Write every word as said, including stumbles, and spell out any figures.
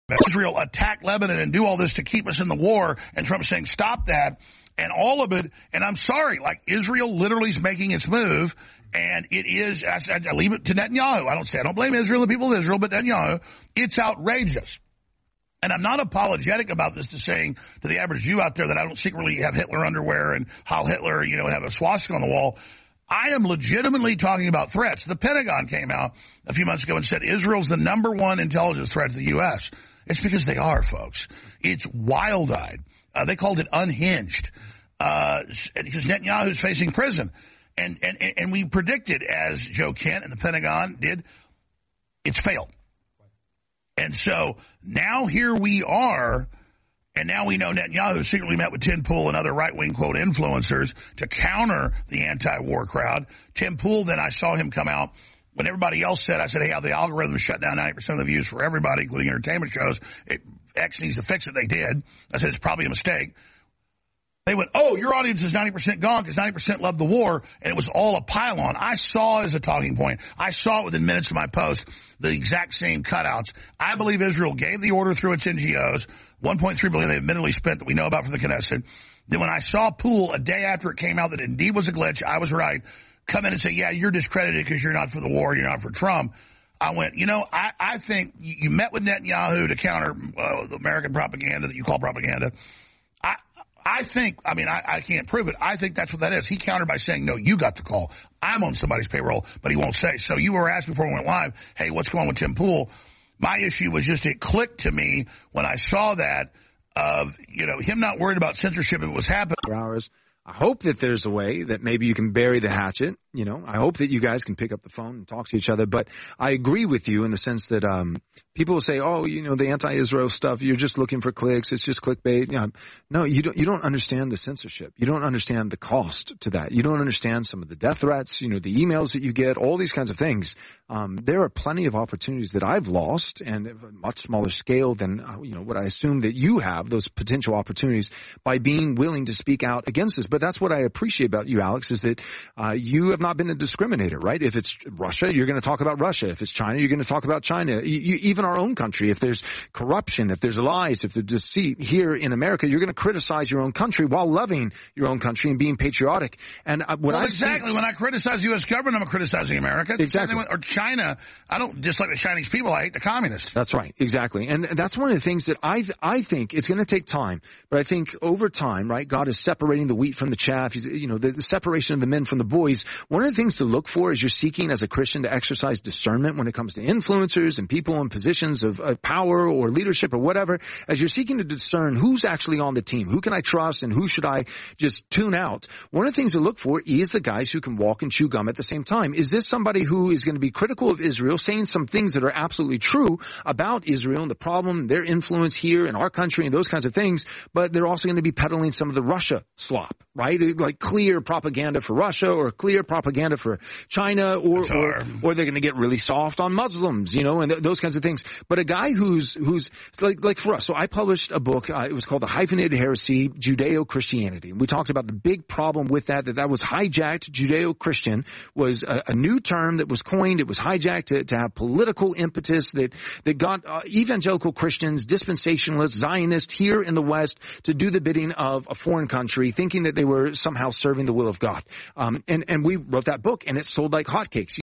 Israel attack Lebanon and do all this to keep us in the war, and Trump saying stop that, and all of it. And I'm sorry, like Israel literally is making its move, and it is. I, I leave it to Netanyahu. I don't say I don't blame Israel, the people of Israel, but Netanyahu. It's outrageous, and I'm not apologetic about this to saying to the average Jew out there that I don't secretly have Hitler underwear and Heil Hitler, you know, and have a swastika on the wall. I am legitimately talking about threats. The Pentagon came out a few months ago and said Israel's the number one intelligence threat to the U S. It's because they are, folks. It's wild-eyed. Uh, they called it unhinged. Uh, because Netanyahu's facing prison. And, and, and we predicted, as Joe Kent and the Pentagon did, it's failed. And so now here we are, and now we know Netanyahu secretly met with Tim Pool and other right-wing, quote, influencers to counter the anti-war crowd. Tim Pool, then I saw him come out when everybody else said, I said, hey, how the algorithm shut down ninety percent of the views for everybody, including entertainment shows. It, X needs to fix it. They did. I said, it's probably a mistake. They went, oh, your audience is ninety percent gone because ninety percent loved the war, and it was all a pylon. I saw as a talking point. I saw it within minutes of my post, the exact same cutouts. I believe Israel gave the order through its N G Os, one point three billion dollars they admittedly spent that we know about from the Knesset. Then when I saw Pool a day after it came out that it indeed was a glitch, I was right, come in and say, yeah, you're discredited because you're not for the war, you're not for Trump. I went, you know, I, I think you, you met with Netanyahu to counter uh, the American propaganda that you call propaganda. I I think, I mean, I, I can't prove it. I think that's what that is. He countered by saying, no, you got the call. I'm on somebody's payroll, but he won't say. So you were asked before we went live, hey, what's going on with Tim Pool? My issue was just it clicked to me when I saw that of, you know, him not worried about censorship if it was happening. Hours. I hope that there's a way that maybe you can bury the hatchet. You know, I hope that you guys can pick up the phone and talk to each other. But I agree with you in the sense that um people will say, oh, you know, the anti-Israel stuff, you're just looking for clicks. It's just clickbait. Yeah. No, you don't, you don't understand the censorship. You don't understand the cost to that. You don't understand some of the death threats, you know, the emails that you get, all these kinds of things. Um, there are plenty of opportunities that I've lost, and at a much smaller scale than, uh, you know, what I assume that you have, those potential opportunities, by being willing to speak out against this. But that's what I appreciate about you, Alex, is that uh, you have not been a discriminator, right? If it's Russia, you're going to talk about Russia. If it's China, you're going to talk about China. You, you, even our own country, if there's corruption, if there's lies, if there's deceit here in America, you're going to criticize your own country while loving your own country and being patriotic. And uh, when well, I exactly. See, when I criticize the U S government, I'm criticizing America. Exactly. Or China. I don't dislike the Chinese people. I hate the communists. That's right. Exactly. And that's one of the things that I I think it's going to take time. But I think over time, right, God is separating the wheat from the chaff. He's, you know, the, the separation of the men from the boys. One of the things to look for as you're seeking as a Christian to exercise discernment when it comes to influencers and people in positions of, of power or leadership or whatever, as you're seeking to discern who's actually on the team, who can I trust and who should I just tune out. One of the things to look for is the guys who can walk and chew gum at the same time. Is this somebody who is going to be critical of Israel, saying some things that are absolutely true about Israel and the problem, their influence here in our country and those kinds of things, but they're also going to be peddling some of the Russia slop, right? Like clear propaganda for Russia or clear propaganda for China, or or, or they're going to get really soft on Muslims, you know, and th- those kinds of things. But a guy who's who's like like for us, so I published a book. Uh, it was called The Hyphenated Heresy, Judeo-Christianity. We talked about the big problem with that, that that was hijacked. Judeo-Christian was a, a new term that was coined. It was hijacked to, to have political impetus that that got uh, evangelical Christians, dispensationalists, Zionists here in the West to do the bidding of a foreign country, thinking that they were somehow serving the will of God. Um, and and we wrote that book, and it sold like hotcakes.